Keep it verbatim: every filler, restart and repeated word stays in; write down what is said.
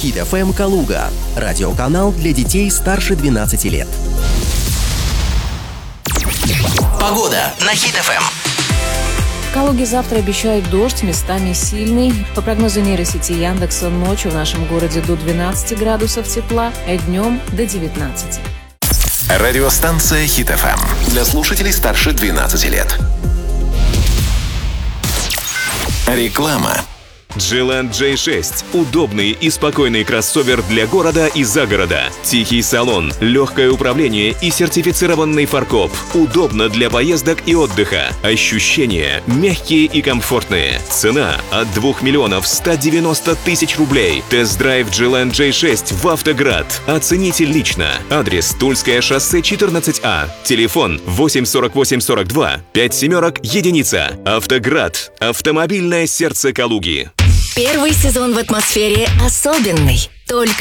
Хит эф эм Калуга. Радиоканал для детей старше двенадцати лет. Погода на Хит эф эм. В Калуге завтра обещают дождь, местами сильный. По прогнозу нейросети Яндекса, ночью в нашем городе до двенадцати градусов тепла, а днем до девятнадцати. Радиостанция Хит эф эм для слушателей старше двенадцати лет. Реклама. джи эл эн джей шесть – удобный и спокойный кроссовер для города и загорода. Тихий салон, легкое управление и сертифицированный фаркоп. Удобно для поездок и отдыха. Ощущения мягкие и комфортные. Цена от двух миллионов ста девяноста тысяч рублей. Тест-драйв джи эл эн джей шесть в Автоград. Оцените лично. Адрес: Тульское шоссе четырнадцать А. Телефон восемь сорок восемь сорок два пять семерок единица. Автоград. Автомобильное сердце Калуги. Первый сезон в атмосфере особенный. Только